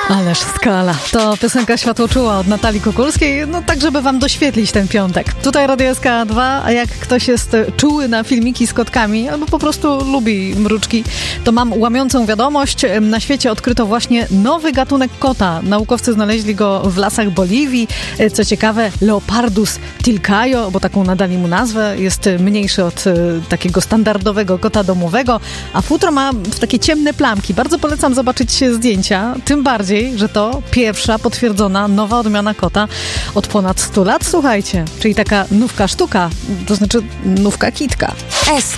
Ależ skala. To piosenka Światłoczuła od Natalii Kukulskiej, no tak, żeby wam doświetlić ten piątek. Tutaj Radio SK2, a jak ktoś jest czuły na filmiki z kotkami, albo po prostu lubi mruczki, to mam łamiącą wiadomość. Na świecie odkryto właśnie nowy gatunek kota. Naukowcy znaleźli go w lasach Boliwii. Co ciekawe, Leopardus tilcaio, bo taką nadali mu nazwę, jest mniejszy od takiego standardowego kota domowego, a futro ma takie ciemne plamki. Bardzo polecam zobaczyć zdjęcia, tym bardziej, że to pierwsza potwierdzona nowa odmiana kota od ponad 100 lat, słuchajcie. Czyli taka nówka sztuka, to znaczy nówka kitka. SK